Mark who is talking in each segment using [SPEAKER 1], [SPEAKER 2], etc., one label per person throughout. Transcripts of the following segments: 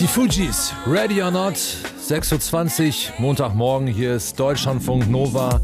[SPEAKER 1] Die Fugees, Ready or Not, 6:20 Uhr, Montagmorgen, hier ist Deutschlandfunk Nova.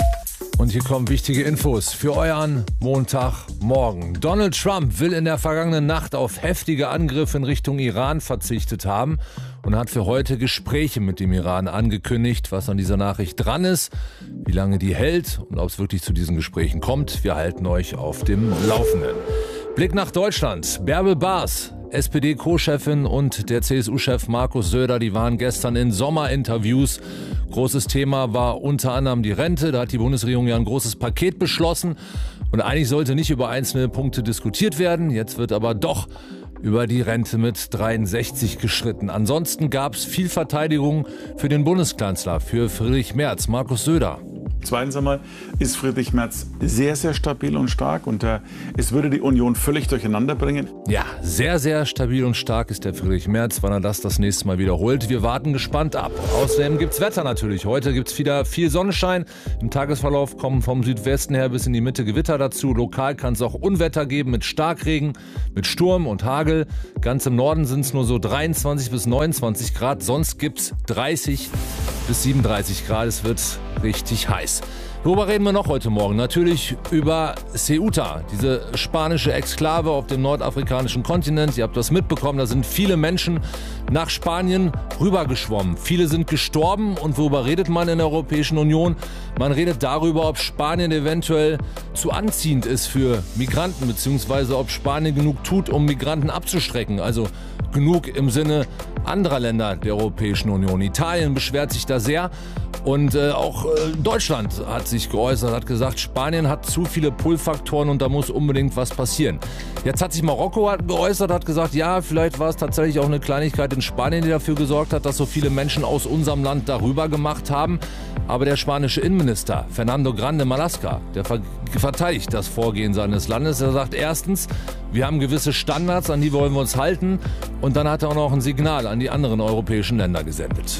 [SPEAKER 1] Und hier kommen wichtige Infos für euren Montagmorgen. Donald Trump will in der vergangenen Nacht auf heftige Angriffe in Richtung Iran verzichtet haben und hat für heute Gespräche mit dem Iran angekündigt. Was an dieser Nachricht dran ist, wie lange die hält und ob es wirklich zu diesen Gesprächen kommt, wir halten euch auf dem Laufenden. Blick nach Deutschland. Bärbel Baas, SPD-Co-Chefin und der CSU-Chef Markus Söder, die waren gestern in Sommerinterviews. Großes Thema war unter anderem die Rente. Da hat die Bundesregierung ja ein großes Paket beschlossen. Und eigentlich sollte nicht über einzelne Punkte diskutiert werden. Jetzt wird aber doch über die Rente mit 63 geschritten. Ansonsten gab es viel Verteidigung für den Bundeskanzler, für Friedrich Merz. Markus Söder.
[SPEAKER 2] Zweitens einmal ist Friedrich Merz sehr, sehr stabil und stark und es würde die Union völlig durcheinander bringen.
[SPEAKER 1] Ja, sehr, sehr stabil und stark ist der Friedrich Merz, wann er das nächste Mal wiederholt. Wir warten gespannt ab. Außerdem gibt's Wetter natürlich. Heute gibt's wieder viel Sonnenschein. Im Tagesverlauf kommen vom Südwesten her bis in die Mitte Gewitter dazu. Lokal kann es auch Unwetter geben mit Starkregen, mit Sturm und Hagel. Ganz im Norden sind es nur so 23 bis 29 Grad. Sonst gibt's 30 bis 37 Grad. Es wird richtig heiß. Worüber reden wir noch heute Morgen? Natürlich über Ceuta, diese spanische Exklave auf dem nordafrikanischen Kontinent. Ihr habt das mitbekommen, da sind viele Menschen nach Spanien rübergeschwommen. Viele sind gestorben und worüber redet man in der Europäischen Union? Man redet darüber, ob Spanien eventuell zu anziehend ist für Migranten, beziehungsweise ob Spanien genug tut, um Migranten abzustrecken. Also genug im Sinne anderer Länder der Europäischen Union. Italien beschwert sich da sehr. Und auch Deutschland hat sich geäußert, hat gesagt, Spanien hat zu viele Pull-Faktoren und da muss unbedingt was passieren. Jetzt hat sich Marokko geäußert, hat gesagt, ja, vielleicht war es tatsächlich auch eine Kleinigkeit in Spanien, die dafür gesorgt hat, dass so viele Menschen aus unserem Land darüber gemacht haben. Aber der spanische Innenminister Fernando Grande Marlaska, der verteidigt das Vorgehen seines Landes. Er sagt erstens, wir haben gewisse Standards, an die wollen wir uns halten. Und dann hat er auch noch ein Signal an die anderen europäischen Länder gesendet.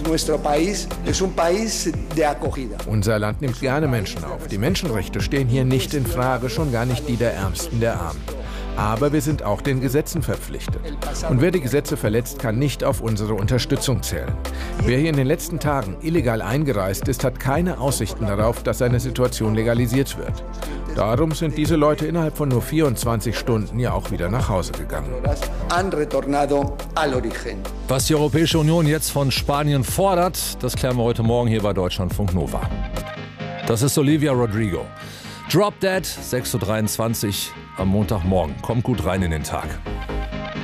[SPEAKER 3] Unser Land nimmt gerne Menschen auf. Die Menschenrechte stehen hier nicht in Frage, schon gar nicht die der Ärmsten der Armen. Aber wir sind auch den Gesetzen verpflichtet. Und wer die Gesetze verletzt, kann nicht auf unsere Unterstützung zählen. Wer hier in den letzten Tagen illegal eingereist ist, hat keine Aussichten darauf, dass seine Situation legalisiert wird. Darum sind diese Leute innerhalb von nur 24 Stunden ja auch wieder nach Hause gegangen.
[SPEAKER 1] Was die Europäische Union jetzt von Spanien fordert, das klären wir heute Morgen hier bei Deutschlandfunk Nova. Das ist Olivia Rodrigo. Drop Dead, 6:23 Uhr am Montagmorgen. Kommt gut rein in den Tag.